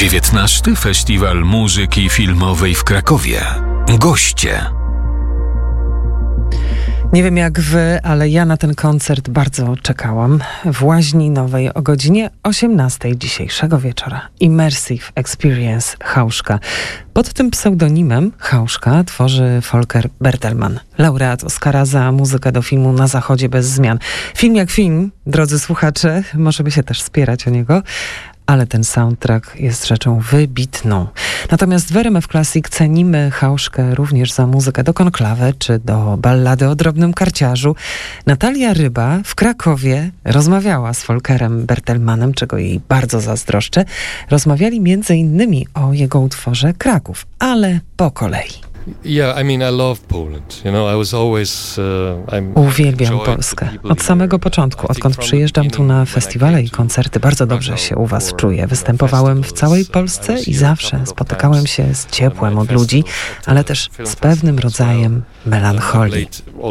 XIX Festiwal Muzyki Filmowej w Krakowie. Goście. Nie wiem jak wy, ale ja na ten koncert bardzo czekałam. W Łaźni Nowej o godzinie 18 dzisiejszego wieczora. Immersive Experience Hauszka. Pod tym pseudonimem Hauszka tworzy Volker Bertelmann, laureat Oscara za muzykę do filmu Na zachodzie bez zmian. Film jak film, drodzy słuchacze, możemy się też spierać o niego, ale ten soundtrack jest rzeczą wybitną. Natomiast w RMF Classic cenimy Hauszkę również za muzykę do Konklawe czy do ballady o drobnym karciarzu. Natalia Ryba w Krakowie rozmawiała z Volkerem Bertelmannem, czego jej bardzo zazdroszczę. Rozmawiali m.in. o jego utworze Kraków, ale po kolei. Uwielbiam Polskę. Od samego początku, odkąd przyjeżdżam tu na festiwale i koncerty, bardzo dobrze się u was czuję. Występowałem w całej Polsce i zawsze spotykałem się z ciepłem od ludzi, ale też z pewnym rodzajem melancholii.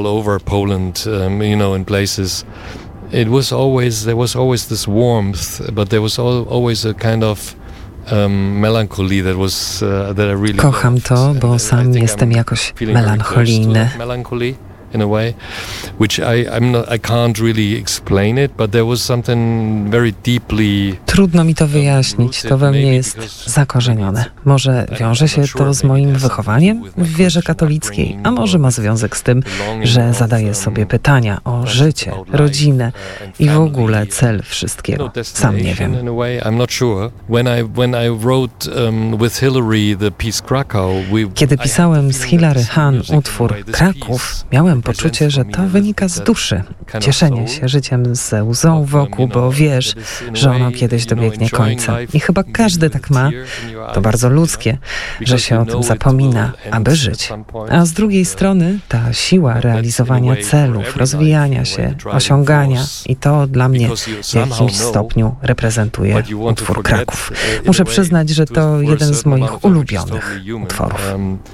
There was this warmth, but there was always a kind of melancholy that I really kocham to, bo sam jestem jakoś melancholijny. In a way, which I can't really explain it, but there was something very deeply. Trudno mi to wyjaśnić, to we mnie jest zakorzenione. Może wiąże się to z moim wychowaniem w wierze katolickiej, a może ma związek z tym, że zadaję sobie pytania o życie, rodzinę i w ogóle cel wszystkiego. Sam nie wiem. Kiedy pisałem z Hilary Hahn utwór Kraków, miałem poczucie, że to wynika z duszy. Cieszenie się życiem ze łzą wokół, bo wiesz, że ono kiedyś dobiegnie końca. I chyba każdy tak ma. To bardzo ludzkie, że się o tym zapomina, aby żyć. A z drugiej strony ta siła realizowania celów, rozwijania się, osiągania i to dla mnie w jakimś stopniu reprezentuje utwór Kraków. Muszę przyznać, że to jeden z moich ulubionych utworów.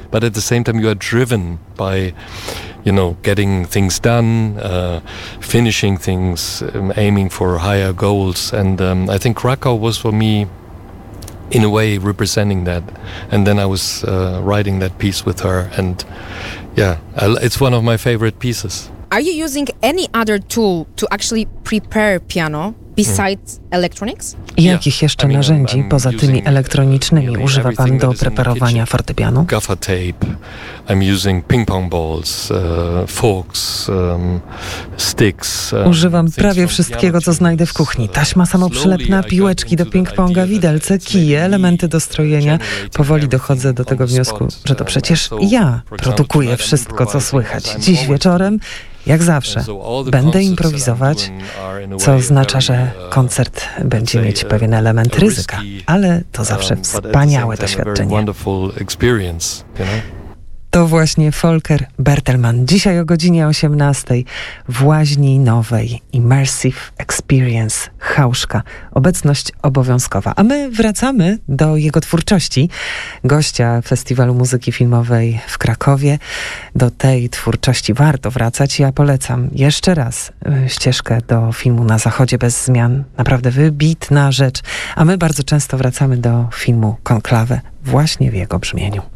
Getting things done, finishing things, aiming for higher goals. And I think Krakow was for me, in a way, representing that. And then I was writing that piece with her. And it's one of my favorite pieces. Are you using any other tool to actually prepare piano besides electronics? I jakich jeszcze narzędzi poza tymi elektronicznymi używa pan do preparowania fortepianu? Gaffer tape. I'm using ping pong balls, forks, sticks. Używam prawie wszystkiego, co znajdę w kuchni. Taśma samoprzylepna, piłeczki do ping-ponga, widelce, kije, elementy do strojenia. Powoli dochodzę do tego wniosku, że to przecież ja produkuję wszystko, co słychać. Dziś wieczorem, jak zawsze, będę improwizować, co oznacza, że koncert będzie mieć pewien element ryzyka, ale to zawsze wspaniałe doświadczenie. To właśnie Volker Bertelmann. Dzisiaj o godzinie 18 w Łaźni Nowej. Immersive Experience Hauszka. Obecność obowiązkowa. A my wracamy do jego twórczości. Gościa Festiwalu Muzyki Filmowej w Krakowie. Do tej twórczości warto wracać. Ja polecam jeszcze raz ścieżkę do filmu Na zachodzie bez zmian. Naprawdę wybitna rzecz. A my bardzo często wracamy do filmu Konklawę właśnie w jego brzmieniu.